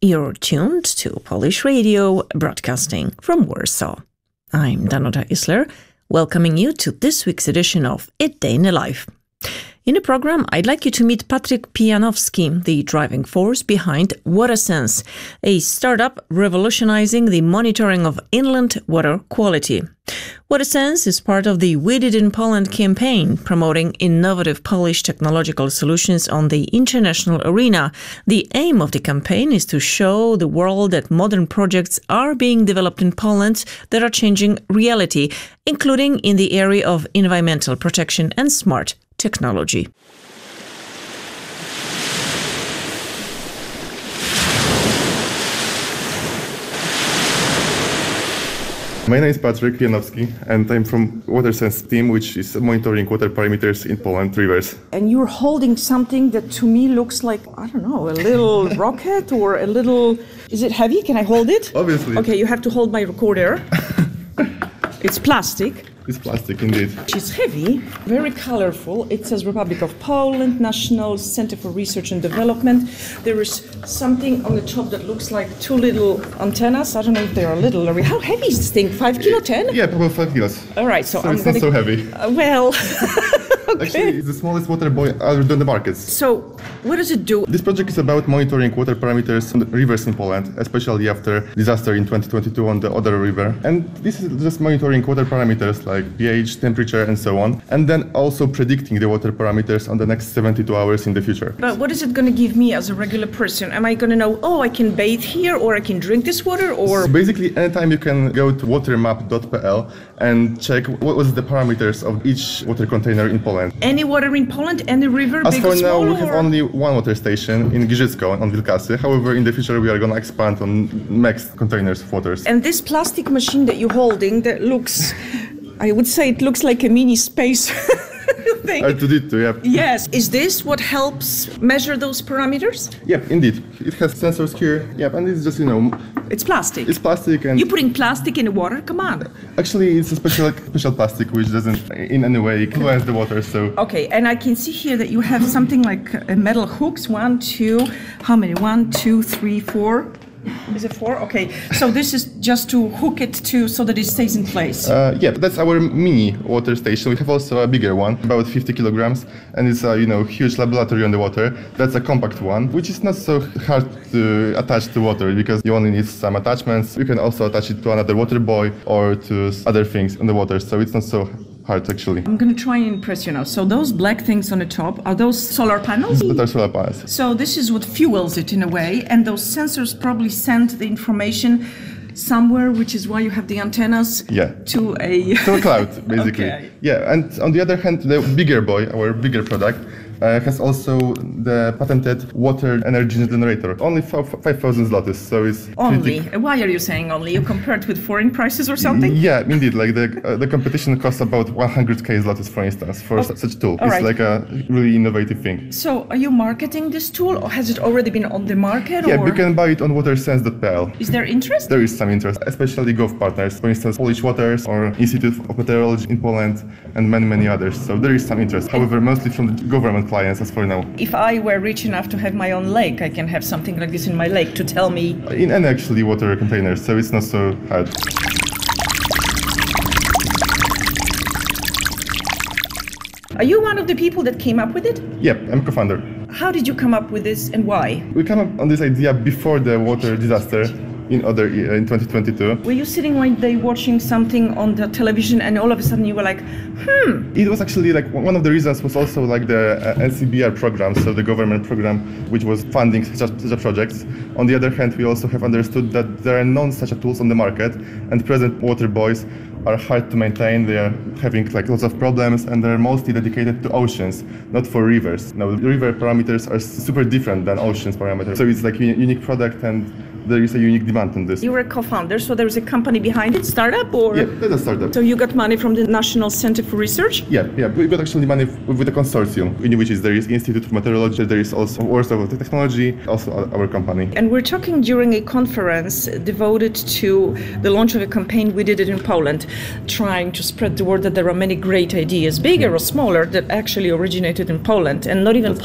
You're tuned to Polish Radio, broadcasting from Warsaw. I'm Danuta Isler, welcoming you to this week's edition of A Day in the Life. In the program, I'd like you to meet Patryk Pijanowski, the driving force behind WaterSense, a startup revolutionizing the monitoring of inland water quality. WaterSense is part of the We Did in Poland campaign, promoting innovative Polish technological solutions on the international arena. The aim of the campaign is to show the world that modern projects are being developed in Poland that are changing reality, including in the area of environmental protection and smart technology. My name is Patryk Pijanowski and I'm from WaterSense team, which is monitoring water parameters in Poland rivers. And you're holding something that to me looks like, I don't know, a little rocket or a little... Is it heavy? Can I hold it? Obviously. Okay, you have to hold my recorder. It's plastic. It's plastic, indeed. It's heavy, very colorful. It says Republic of Poland, National Center for Research and Development. There is something on the top that looks like two little antennas. I don't know if they are little. How heavy is this thing? 5 kilo, 10? Yeah, probably 5 kilos. All right, so I'm it's not so heavy. Okay. Actually, it's the smallest water buoy other than the markets. So, what does it do? This project is about monitoring water parameters on the rivers in Poland, especially after disaster in 2022 on the Oder River. And this is just monitoring water parameters like pH, temperature, and so on, and then also predicting the water parameters on the next 72 hours in the future. But what is it going to give me as a regular person? Am I going to know, oh, I can bathe here, or I can drink this water, or... So basically, anytime you can go to watermap.pl and check what was the parameters of each water container in Poland. Any water in Poland, any river, As big for or small? now, we have only one water station in Giżycko on Wilkasy. However, in the future, we are going to expand on next containers of waters. And this plastic machine that you're holding, that looks, I would say it looks like a mini space thing. R2D2, yeah. Yes. Is this what helps measure those parameters? Yeah, indeed. It has sensors here. Yeah, and it's just, It's plastic. It's plastic and... You're putting plastic in the water? Come on. Actually, it's a special plastic which doesn't in any way influence the water, so... Okay, and I can see here that you have something like metal hooks. 1, 2, how many? 1, 2, 3, 4. Is it 4? Okay, so this is just to hook it to so that it stays in place. Yeah, that's our mini water station. We have also a bigger one, about 50 kilograms, and it's a huge laboratory on the water. That's a compact one, which is not so hard to attach to water because you only need some attachments. You can also attach it to another water buoy or to other things on the water, so it's not so hard actually. I'm going to try and impress you now. So those black things on the top, are those solar panels? That are solar panels. So this is what fuels it in a way, and those sensors probably send the information somewhere, which is why you have the antennas to a cloud, basically. Okay. Yeah, and on the other hand, the bigger buoy, our bigger product, has also the patented water energy generator. Only 5,000 zlotys, so it's... Only? Why are you saying only? You compared with foreign prices or something? Yeah, indeed. Like the competition costs about 100k zlotys, for instance, for such tool. It's right. like a really innovative thing. So are you marketing this tool, or has it already been on the market? Yeah, you can buy it on watersense.pl. Is there interest? There is some interest, especially gov partners, for instance, Polish Waters or Institute of Meteorology in Poland and many others. So there is some interest. However, mostly from the government clients as for now. If I were rich enough to have my own lake, I can have something like this in my lake to tell me... In any actually water containers, so it's not so hard. Are you one of the people that came up with it? Yeah, I'm co-founder. How did you come up with this and why? We came up on this idea before the water disaster in 2022. Were you sitting one day watching something on the television and all of a sudden you were like, It was actually like one of the reasons was also like the NCBR program, so the government program which was funding such projects. On the other hand, we also have understood that there are none such tools on the market, and present water buoys are hard to maintain. They are having like lots of problems, and they're mostly dedicated to oceans, not for rivers. Now, the river parameters are super different than oceans parameters, so it's like a unique product, and there is a unique demand on this. You were a co-founder, so there's a company behind it, startup, or? Yeah, that's a startup. So you got money from the National Center for Research? Yeah, we got actually money with a consortium, in which there is Institute of Meteorology, there is also Warsaw Technology, also our company. And we're talking during a conference devoted to the launch of a campaign. We did it in Poland, trying to spread the word that there are many great ideas, bigger or smaller, that actually originated in Poland, and not even